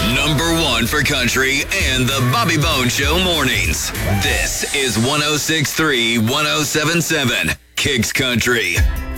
Number one for country and the Bobby Bone Show mornings. This is 106.3, 107.7, Kicks Country.